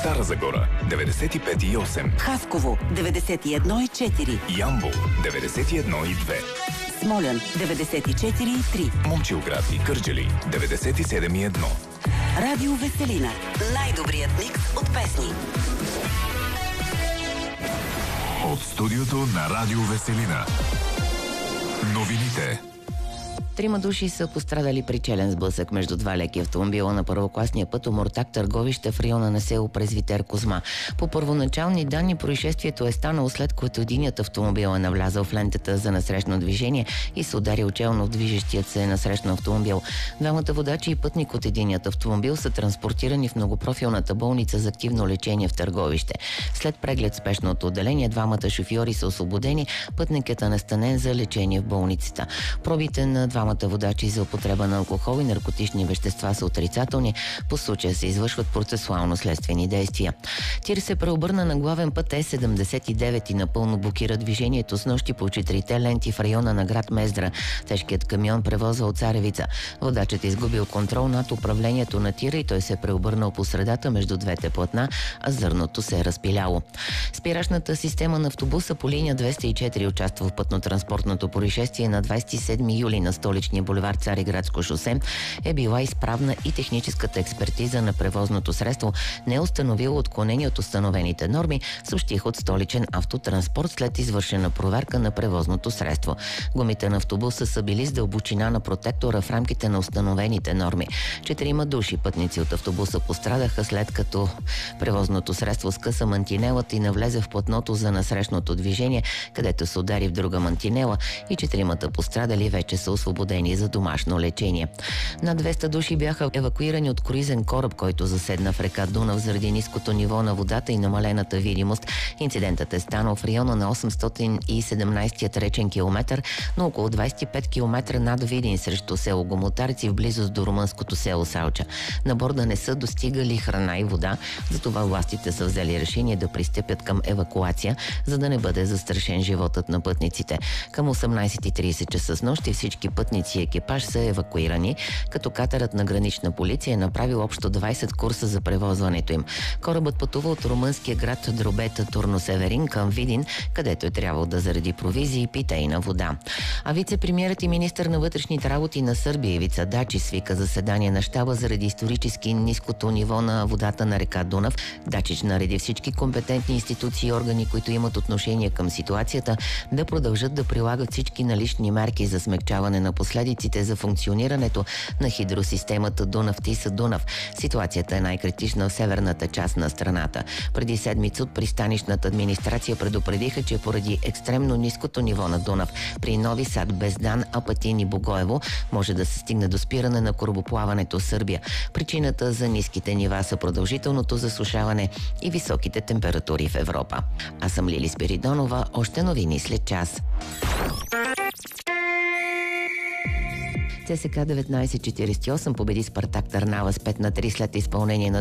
Стара Загора 95,8, Хасково 91,4, Ямбол 91,2, Смолян 94,3, Момчилград и Кърджали 97,1. Радио Веселина. Най-добрият микс от песни. От студиото на Радио Веселина. Новините. 3 души са пострадали при челен сблъсък между два леки автомобила на първокласния път Омуртаг Търговище в района на село Презвитер Козма. По първоначални данни происшествието е станало след което единият автомобил е навлязал в лентата за насрещно движение и се ударил челно в движещият се насрещно автомобил. Двамата водачи и пътник от единият автомобил са транспортирани в многопрофилната болница за активно лечение в Търговище. След преглед в спешното отделение двамата шофьори са освободени, пътникът е настанен за лечение в болницата. Пробите на двамата водачи за употреба на алкохол и наркотични вещества са отрицателни. По случая се извършват процесуално-следствени действия. Тир се преобърна на главен път Е79 и напълно блокира движението с нощи по 4-те ленти в района на град Мездра. Тежкият камион превозва от Царевица. Водачът изгубил контрол над управлението на тира и той се преобърнал по средата между двете платна, а зърното се е разпиляло. Спирачната система на автобуса по линия 204 участва в пътно-транспортното происшествие на 27 юли на столичния булевард Цариградско шосе е била изправна и техническата експертиза на превозното средство не е установила отклонение от установените норми, съобщих от Столичен автотранспорт след извършена проверка на превозното средство. Гумите на автобуса са били с дълбочина на протектора в рамките на установените норми. 4 души пътници от автобуса пострадаха след като превозното средство скъса мантинелата и навлезе в платното за насрещното движение, където се удари в друга мантинела и 4 пострадали вече са освободени за домашно лечение. Над 200 души бяха евакуирани от круизен кораб, който заседна в река Дунав заради ниското ниво на водата и намалената видимост. Инцидентът е станал в района на 817-тият речен километър, но около 25 км над Видин срещу село Гомотарци в близост до румънското село Салча. На борда не са достигали храна и вода, затова властите са взели решение да пристъпят към евакуация, за да не бъде застрашен животът на пътниците. Към 18:30 часа с нощи всички пътници и екипаж са евакуирани, като катерът на гранична полиция е направил общо 20 курса за превозването им. Корабът пътува от румънския град Дробета Турно-Северин към Видин, където е трябвало да заради провизии и питейна вода. А вице-премиерът и министър на вътрешните работи на Сърбия Ивица Дачи свика заседание на щаба заради исторически ниското ниво на водата на река Дунав. Дачич нареди всички компетентни институции и органи, които имат отношение към ситуацията, да продължат да прилагат всички налични мерки за смекчаване на последиците за функционирането на хидросистемата Дунав-Тиса-Дунав. Ситуацията е най-критична в северната част на страната. Преди седмица от пристанищната администрация предупредиха, че поради екстремно ниското ниво на Дунав при Нови Сад, Бездан, Апатин и Богоево може да се стигне до спиране на корабоплаването в Сърбия. Причината за ниските нива са продължителното засушаване и високите температури в Европа. Аз съм Лили Спиридонова. Още новини след час. ЦСКА 1948 победи Спартак Търнава с 5-3 след изпълнение на